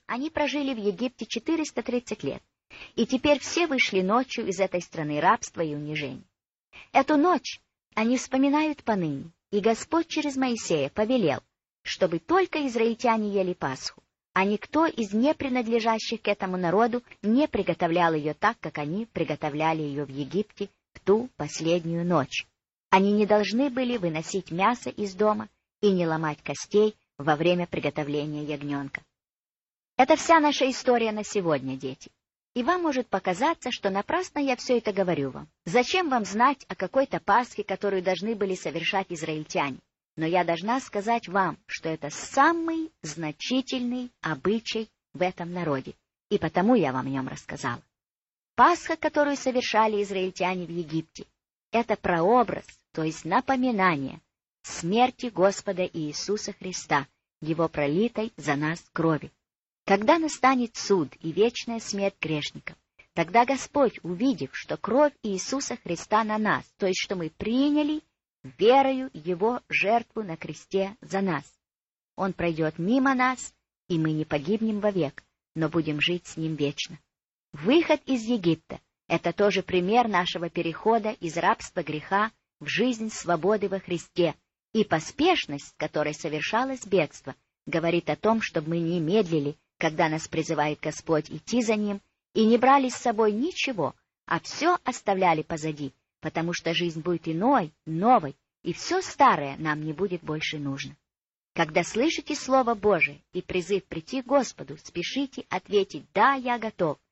Они прожили в Египте 430 лет, и теперь все вышли ночью из этой страны рабства и унижений. Эту ночь они вспоминают поныне, и Господь через Моисея повелел, чтобы только израильтяне ели Пасху, а никто из непринадлежащих к этому народу не приготовлял ее так, как они приготовляли ее в Египте в ту последнюю ночь. Они не должны были выносить мясо из дома и не ломать костей во время приготовления ягненка. Это вся наша история на сегодня, дети. И вам может показаться, что напрасно я все это говорю вам. Зачем вам знать о какой-то Пасхе, которую должны были совершать израильтяне? Но я должна сказать вам, что это самый значительный обычай в этом народе, и потому я вам о нем рассказала. Пасха, которую совершали израильтяне в Египте, это прообраз, то есть напоминание смерти Господа Иисуса Христа, Его пролитой за нас крови. Когда настанет суд и вечная смерть грешников, тогда Господь, увидев, что кровь Иисуса Христа на нас, то есть что мы приняли верою Его жертву на кресте за нас, Он пройдет мимо нас, и мы не погибнем вовек, но будем жить с Ним вечно. Выход из Египта — это тоже пример нашего перехода из рабства греха в жизнь свободы во Христе, и поспешность, с которой совершалось бегство, говорит о том, чтобы мы не медлили, когда нас призывает Господь идти за Ним, и не брали с собой ничего, а все оставляли позади, потому что жизнь будет иной, новой, и все старое нам не будет больше нужно. Когда слышите Слово Божие и призыв прийти к Господу, спешите ответить «Да, я готов»,